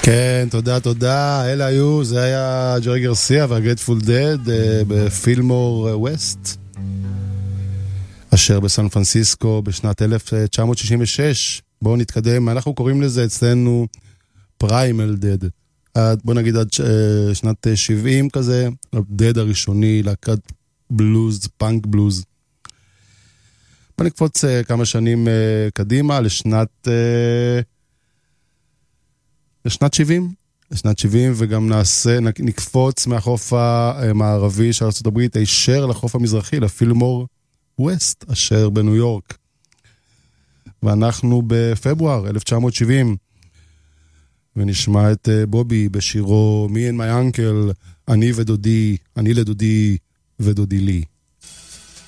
כן, תודה. אלה היו, זה היה ג'רי גרסיה והגרייטפול דד בפילמור ווסט, אשר בסן פרנסיסקו בשנת 1966. בואו נתקדם, אנחנו קוראים לזה אצלנו פריימל דד. בוא נגיד עד שנת 70 כזה, הדד הראשוני, להקת בלוז, פאנק בלוז. בוא נקפוץ כמה שנים קדימה לשנת 70, וגם נקפוץ מהחוף המערבי של ארצות הברית הישר לחוף המזרחי, לפילמור ווסט, אשר בניו יורק. ואנחנו בפברואר 1970, ונשמע את בובי בשירו Me and my uncle, אני לדודי ודודי לי.